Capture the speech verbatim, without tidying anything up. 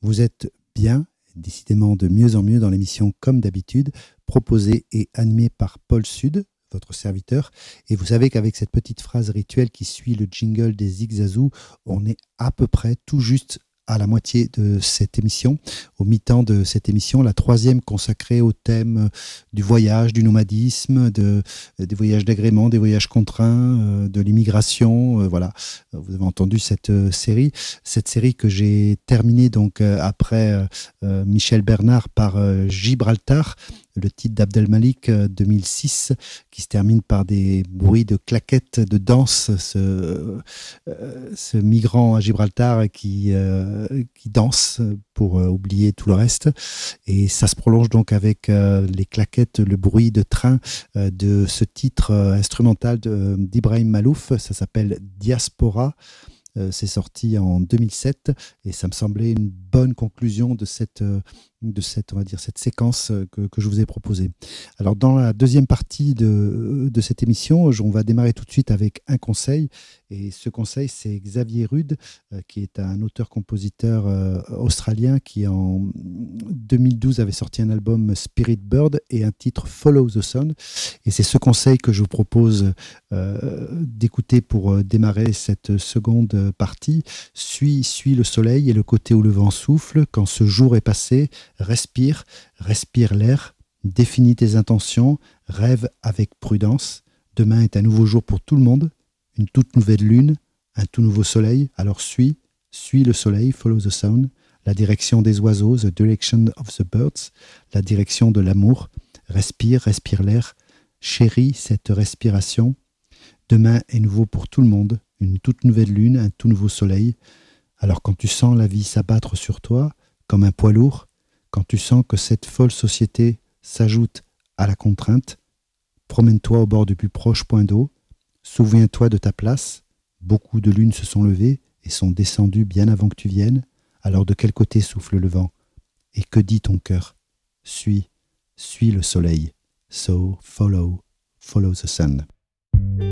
Vous êtes bien, décidément de mieux en mieux dans l'émission Comme d'habitude, proposée et animée par Paul Sud, votre serviteur. Et vous savez qu'avec cette petite phrase rituelle qui suit le jingle des Zigzazou, on est à peu près tout juste à la moitié de cette émission, au mi-temps de cette émission, la troisième consacrée au thème du voyage, du nomadisme, de, des voyages d'agrément, des voyages contraints, de l'immigration. Voilà, vous avez entendu cette série, cette série que j'ai terminée donc après euh, Michel Bernard par euh, Gibraltar, le titre d'Abdelmalik euh, deux mille six, qui se termine par des bruits de claquettes de danse, ce, euh, ce migrant à Gibraltar qui, euh, qui danse pour euh, oublier tout le reste. Et ça se prolonge donc avec euh, les claquettes, le bruit de train euh, de ce titre euh, instrumental de, d'Ibrahim Malouf. Ça s'appelle Diaspora. Euh, c'est sorti en deux mille sept et ça me semblait une bonne conclusion de cette, euh, de cette, on va dire, cette séquence que, que je vous ai proposée. Alors, dans la deuxième partie de, de cette émission, on va démarrer tout de suite avec un conseil. Et ce conseil, c'est Xavier Rudd, euh, qui est un auteur-compositeur euh, australien qui, en deux mille douze, avait sorti un album Spirit Bird et un titre Follow the Sun. Et c'est ce conseil que je vous propose euh, d'écouter pour euh, démarrer cette seconde partie. Suis, suis le soleil et le côté où le vent souffle. Quand ce jour est passé, respire, respire l'air, définis tes intentions, rêve avec prudence. Demain est un nouveau jour pour tout le monde, une toute nouvelle lune, un tout nouveau soleil. Alors suis, suis le soleil, follow the sun, la direction des oiseaux, the direction of the birds, la direction de l'amour. Respire, respire l'air, chéris cette respiration. Demain est nouveau pour tout le monde, une toute nouvelle lune, un tout nouveau soleil. Alors quand tu sens la vie s'abattre sur toi, comme un poids lourd, quand tu sens que cette folle société s'ajoute à la contrainte, promène-toi au bord du plus proche point d'eau, souviens-toi de ta place, beaucoup de lunes se sont levées et sont descendues bien avant que tu viennes, alors de quel côté souffle le vent? Et que dit ton cœur? Suis, suis le soleil, so follow, follow the sun.